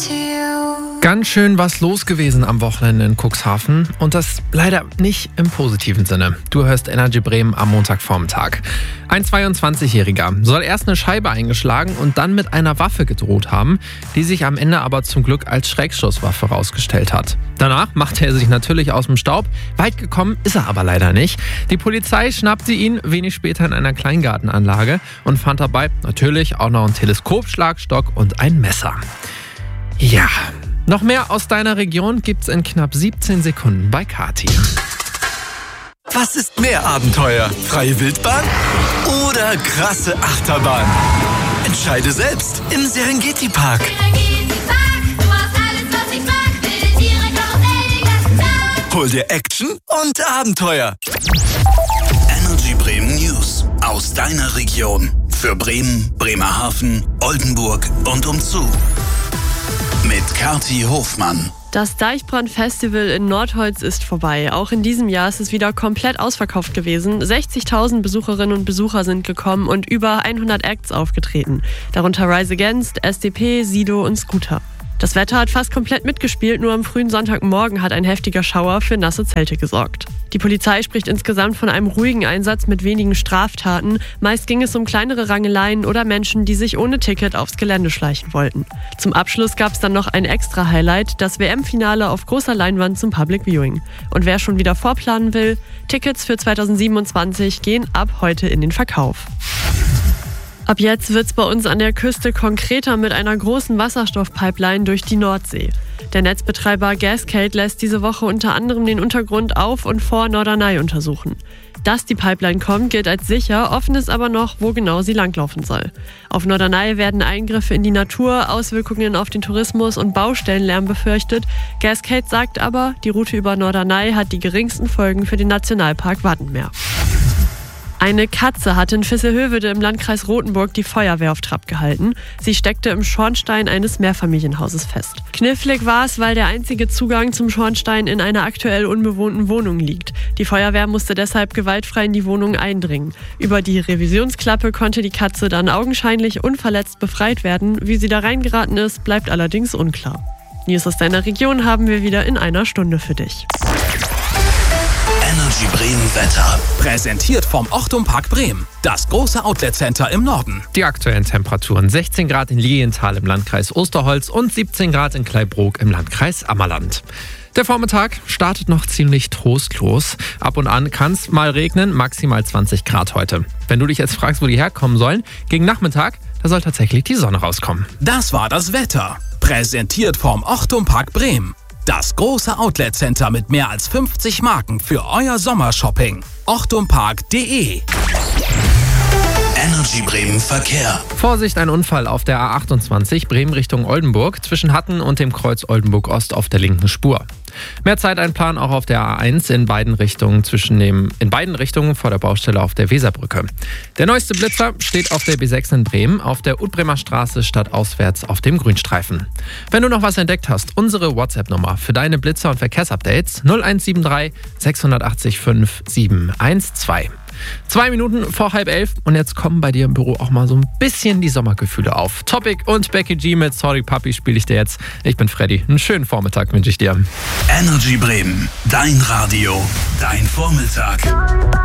Ganz schön was los gewesen am Wochenende in Cuxhaven und das leider nicht im positiven Sinne. Du hörst Energy Bremen am Montagvormittag. Ein 22-Jähriger soll erst eine Scheibe eingeschlagen und dann mit einer Waffe gedroht haben, die sich am Ende aber zum Glück als Schreckschusswaffe rausgestellt hat. Danach machte er sich natürlich aus dem Staub. Weit gekommen ist er aber leider nicht. Die Polizei schnappte ihn wenig später in einer Kleingartenanlage und fand dabei natürlich auch noch einen Teleskopschlagstock und ein Messer. Ja, noch mehr aus deiner Region gibt's in knapp 17 Sekunden bei Kati. Was ist mehr Abenteuer? Freie Wildbahn oder krasse Achterbahn? Entscheide selbst im Serengeti-Park. Hol dir Action und Abenteuer. Energy Bremen News aus deiner Region. Für Bremen, Bremerhaven, Oldenburg und umzu. Mit Kati Hofmann. Das Deichbrand-Festival in Nordholz ist vorbei. Auch in diesem Jahr ist es wieder komplett ausverkauft gewesen. 60.000 Besucherinnen und Besucher sind gekommen und über 100 Acts aufgetreten. Darunter Rise Against, SDP, Sido und Scooter. Das Wetter hat fast komplett mitgespielt, nur am frühen Sonntagmorgen hat ein heftiger Schauer für nasse Zelte gesorgt. Die Polizei spricht insgesamt von einem ruhigen Einsatz mit wenigen Straftaten. Meist ging es um kleinere Rangeleien oder Menschen, die sich ohne Ticket aufs Gelände schleichen wollten. Zum Abschluss gab es dann noch ein extra Highlight, das WM-Finale auf großer Leinwand zum Public Viewing. Und wer schon wieder vorplanen will, Tickets für 2027 gehen ab heute in den Verkauf. Ab jetzt wird's bei uns an der Küste konkreter mit einer großen Wasserstoffpipeline durch die Nordsee. Der Netzbetreiber Gascade lässt diese Woche unter anderem den Untergrund auf und vor Norderney untersuchen. Dass die Pipeline kommt, gilt als sicher, offen ist aber noch, wo genau sie langlaufen soll. Auf Norderney werden Eingriffe in die Natur, Auswirkungen auf den Tourismus und Baustellenlärm befürchtet. Gascade sagt aber, die Route über Norderney hat die geringsten Folgen für den Nationalpark Wattenmeer. Eine Katze hat in Visselhövede im Landkreis Rothenburg die Feuerwehr auf Trab gehalten. Sie steckte im Schornstein eines Mehrfamilienhauses fest. Knifflig war es, weil der einzige Zugang zum Schornstein in einer aktuell unbewohnten Wohnung liegt. Die Feuerwehr musste deshalb gewaltfrei in die Wohnung eindringen. Über die Revisionsklappe konnte die Katze dann augenscheinlich unverletzt befreit werden. Wie sie da reingeraten ist, bleibt allerdings unklar. News aus deiner Region haben wir wieder in einer Stunde für dich. Energy Bremen Wetter. Präsentiert vom Ochtum Park Bremen. Das große Outlet-Center im Norden. Die aktuellen Temperaturen: 16 Grad in Lilienthal im Landkreis Osterholz und 17 Grad in Kleibrook im Landkreis Ammerland. Der Vormittag startet noch ziemlich trostlos. Ab und an kann es mal regnen, maximal 20 Grad heute. Wenn du dich jetzt fragst, wo die herkommen sollen, gegen Nachmittag, da soll tatsächlich die Sonne rauskommen. Das war das Wetter. Präsentiert vom Ochtum Park Bremen. Das große Outlet-Center mit mehr als 50 Marken für euer Sommershopping. ochtumpark.de. Energy Bremen Verkehr. Vorsicht, ein Unfall auf der A28 Bremen Richtung Oldenburg zwischen Hatten und dem Kreuz Oldenburg Ost auf der linken Spur. Mehr Zeiteinplan auch auf der A1 in beiden Richtungen vor der Baustelle auf der Weserbrücke. Der neueste Blitzer steht auf der B6 in Bremen auf der Utbremer Straße stadtauswärts auf dem Grünstreifen. Wenn du noch was entdeckt hast, unsere WhatsApp-Nummer für deine Blitzer- und Verkehrsupdates 0173 680 5 712. 2 Minuten vor 10:30 und jetzt kommen bei dir im Büro auch mal so ein bisschen die Sommergefühle auf. Topic und Becky G mit Sorry Papi spiele ich dir jetzt. Ich bin Freddy. Einen schönen Vormittag wünsche ich dir. Energy Bremen. Dein Radio. Dein Vormittag.